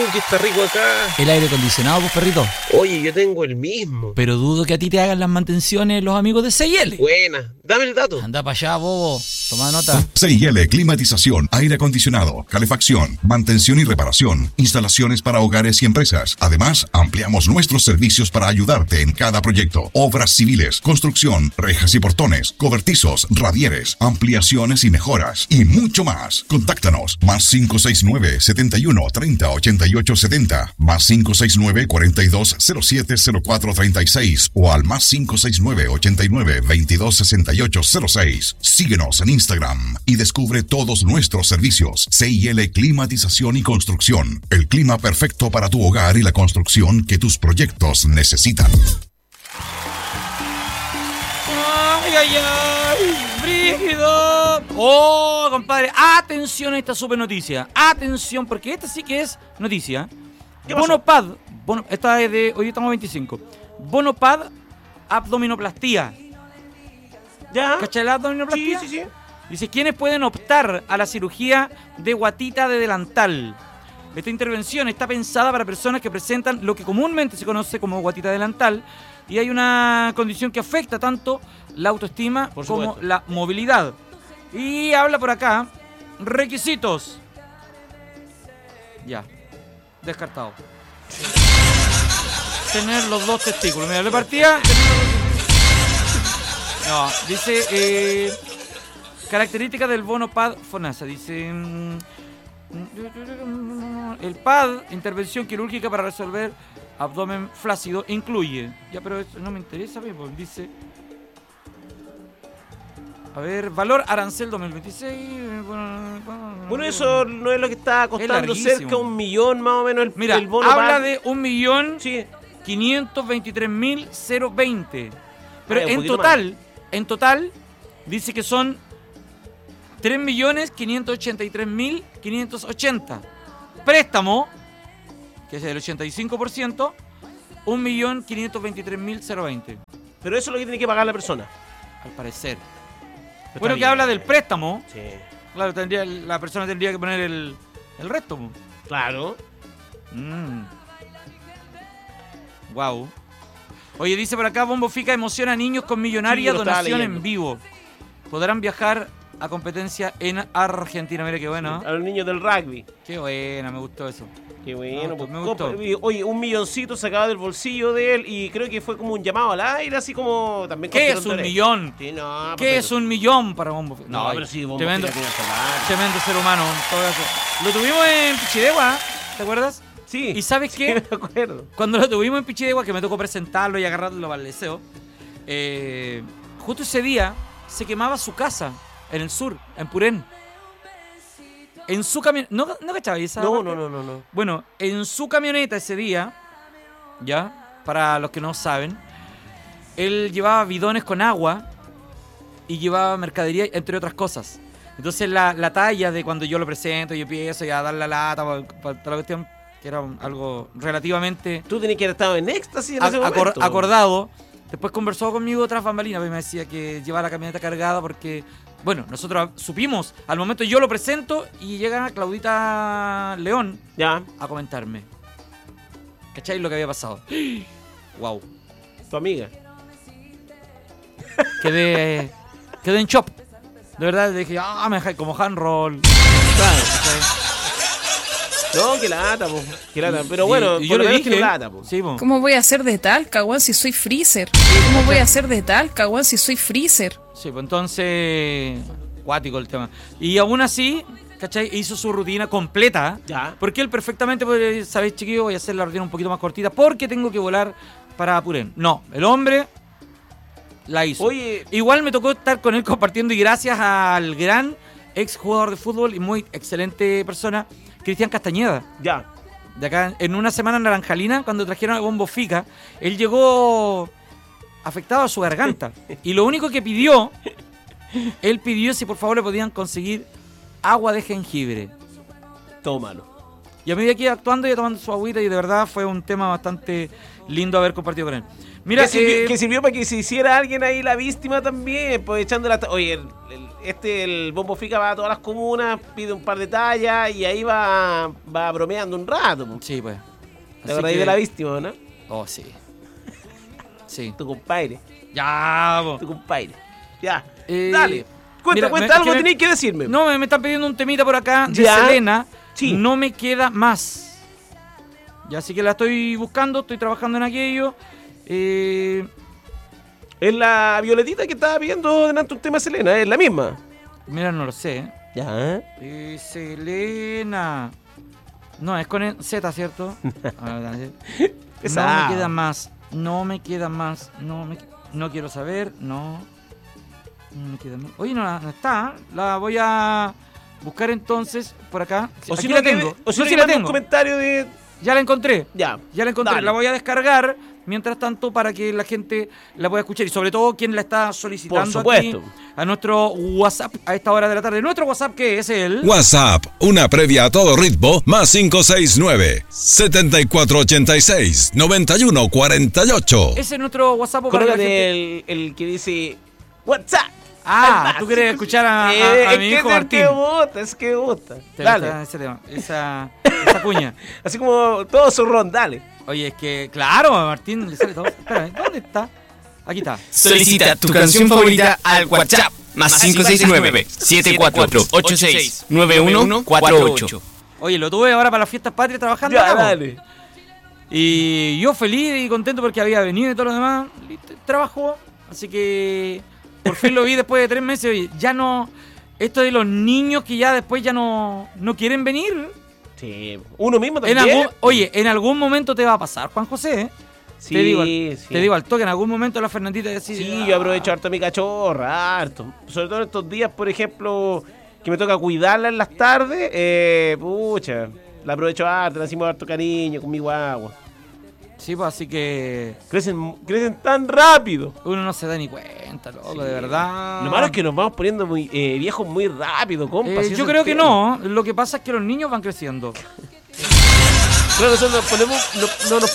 que está rico acá. El aire acondicionado, pues, perrito. Oye, yo tengo el mismo. Pero dudo que a ti te hagan las mantenciones los amigos de C&L. Buena, dame el dato. Anda para allá, bobo. Toma nota. C&L Climatización, aire acondicionado, calefacción, mantención y reparación, instalaciones para hogares y empresas. Además, ampliamos nuestros servicios para ayudarte en cada proyecto. Obras civiles, construcción, rejas y portones, cobertizos, radieres, ampliaciones y mejoras, y mucho más. Contáctanos, más 569-7130-8870, más 569-4207-0436 o al más 569-89-2268-06. Síguenos en Instagram y descubre todos nuestros servicios. C&L Climatización y Construcción, el clima perfecto para tu hogar y la construcción que tus proyectos necesitan. ¡Ay, ay, ay! ¡Brígido! ¡Oh, compadre! ¡Atención a esta super noticia! ¡Atención! Porque esta sí que es noticia. Bonopad. Esta es de... Hoy estamos 25. Bonopad abdominoplastía. ¿Ya? ¿Cachai la abdominoplastía? Sí. Dice, ¿quiénes pueden optar a la cirugía de guatita de delantal? Esta intervención está pensada para personas que presentan lo que comúnmente se conoce como guatita de delantal, y hay una condición que afecta tanto la autoestima como la movilidad. Y habla por acá, requisitos. Ya, descartado. Tener los dos testículos. Mira, de partida... No, dice... características del bono PAD FONASA. Dice... el PAD, intervención quirúrgica para resolver abdomen flácido, incluye... Ya, pero eso no me interesa, pues, dice... A ver, valor arancel 2026... Bueno, eso no es lo que está costando cerca de 1 millón más o menos Mira, el bono. Habla de 1.523.020. Pero en total, dice que son 3.583.580. Préstamo, que es el 85%, 1.523.020. Pero eso es lo que tiene que pagar la persona. Al parecer. Pero Bueno, que habla del préstamo. Sí. Claro, la persona tendría que poner el resto. Claro. Wow. Oye, dice por acá, Bombo Fica emociona a niños con millonaria donación en vivo. Podrán viajar a competencia en Argentina. Mira qué bueno. A los niños del rugby. Qué buena, me gustó eso. Qué bueno, pues me gustó. Oye, 1 milloncito sacado del bolsillo de él y creo que fue como un llamado al aire, así como también. ¿Qué es 1 millón? Sí, no, ¿Qué es 1 millón para Bombo Fica? No, pero sí, Bombo tremendo, Fica tiene tremendo ser humano. Todo eso. Lo tuvimos en Pichidegua, ¿te acuerdas? Sí. ¿Y sabes qué? Me acuerdo. Cuando lo tuvimos en Pichidegua, que me tocó presentarlo y agarrarlo para el deseo, justo ese día se quemaba su casa en el sur, en Purén. En su camioneta. ¿No cachabas esa? No. Bueno, en su camioneta ese día, ya, para los que no saben, él llevaba bidones con agua y llevaba mercadería, entre otras cosas. Entonces la talla de cuando yo lo presento, yo empiezo ya a dar la lata para toda la cuestión, que era algo relativamente... Tú tenías que haber estado en éxtasis en ese momento. Acordado. Después conversó conmigo tras bambalinas y me decía que llevaba la camioneta cargada porque... Bueno, nosotros supimos, al momento yo lo presento y llega Claudita León ya a comentarme. ¿Cachai lo que había pasado? Wow. Tu amiga. Quedé en shock. De verdad, dije, me dejé como hand roll. Claro, no, que lata, po. Que lata. Pero bueno, y yo le dije, lata, po. Sí, po. ¿Cómo voy a hacer de Talca, weón, si soy freezer? ¿Cómo voy a hacer de Talca, weón, si soy freezer? Sí, pues entonces, cuático el tema. Y aún así, ¿cachai? Hizo su rutina completa. Ya. Porque él perfectamente podría decir, ¿sabes, chiquillo? Voy a hacer la rutina un poquito más cortita porque tengo que volar para Purén. No, el hombre la hizo. Oye, igual me tocó estar con él compartiendo y gracias al gran ex jugador de fútbol y muy excelente persona, Cristian Castañeda. Ya. De acá, en una semana en Naranjalina, cuando trajeron a Bombo Fica, él llegó afectado a su garganta. Y lo único que pidió, él pidió si por favor le podían conseguir agua de jengibre. Tómalo. Y a medida que iba actuando, iba tomando su agüita y de verdad fue un tema bastante lindo haber compartido con él. Mira, que sirvió para que se hiciera alguien ahí la víctima también, pues echando la... Oye, el Bombo Fica va a todas las comunas, pide un par de tallas y ahí va bromeando un rato. Pues. sí, pues. ¿Te acordás de la víctima, no? Oh, sí. Sí. Tu compadre. Ya, po. Tu compadre. Ya. Eh, Dale. mira, Cuenta algo que tenéis que decirme. No, me están pidiendo un temita por acá de Ya. Selena. Sí. No me queda más. Ya, así que la estoy buscando, estoy trabajando en aquello. Es la Violetita que estaba viendo delante un tema de Selena, es la misma. Mira, no lo sé. Ya. Selena. No, es con Z, ¿cierto? No Esa. me queda más. No me queda más. No quiero saber. No me queda más. Oye, no está. La voy a buscar entonces por acá. O si Aquí no la que- tengo. O si No, no, sí que la mande un tengo. comentario de... Ya la encontré. Ya. Ya la encontré. Dale. La voy a descargar mientras tanto para que la gente la pueda escuchar y sobre todo quien la está solicitando Por aquí supuesto. a nuestro WhatsApp a esta hora de la tarde. Nuestro WhatsApp que es el... WhatsApp, una previa a todo ritmo, más 569-7486-9148. Ese es nuestro WhatsApp para que la gente... Colócate el que dice... WhatsApp. Ah, tú quieres escuchar a mi hijo Martín. Es que gusta. Te Dale. gusta ese tema, esa cuña. Así como todo su ron, dale. Oye, es que, claro, a Martín le sale todo. Espérame, ¿dónde está? Aquí está. Solicita tu canción favorita al WhatsApp más 569-7486-9148. Oye, lo tuve ahora para las fiestas patrias trabajando. Ya, acá, po. dale. Y yo feliz y contento porque había venido y todo lo demás. Listo, trabajo. Así que por fin lo vi después de 3 meses. Oye, ya no... Esto de los niños que ya después ya no quieren venir. Sí. Uno mismo En también. en algún momento te va a pasar, Juan José. ¿Eh? Sí, te digo, sí. te digo al toque, en algún momento la Fernandita decide... Sí, yo aprovecho harto a mi cachorra, harto. Sobre todo en estos días, por ejemplo, que me toca cuidarla en las tardes. Pucha, la aprovecho harto, le hacemos harto cariño con mi guagua. Sí, pues así que Crecen tan rápido. uno no se da ni cuenta, loco, de verdad. Lo malo es que nos vamos poniendo muy viejos muy rápido, compa. si ese yo es creo el que tema. no. Lo que pasa es que los niños van creciendo. Claro, nosotros nos ponemos, no nos